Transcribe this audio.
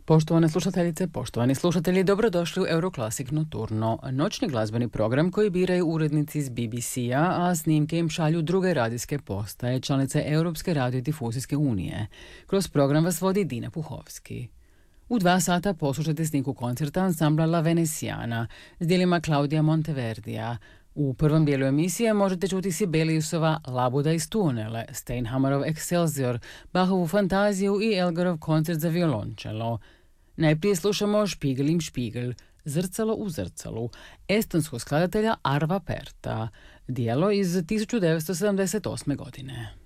Poštovane slušateljice, poštovani slušatelji, dobrodošli u Euroclassic Nocturno, noćni glazbeni program koji biraju urednici iz BBC-a, a snimke im šalju druge radijske postaje, članice Europske radiodifuzijske unije. Kroz program vas vodi Dina Puhovski. U 2 sata poslušajte snimku koncerta ansambla La Veneziana s dijelima Claudia Monteverdija. U prvom dijelu emisije možete čuti Sibeliusova Labuda iz Tunele, Steinhammerov Excelsior, Bachovu Fantaziju i Elgarov koncert za violončelo. Najprije slušamo Špigel im špigel, Zrcalo u zrcalu, estonskog skladatelja Arva Perta, dijelo iz 1978. godine.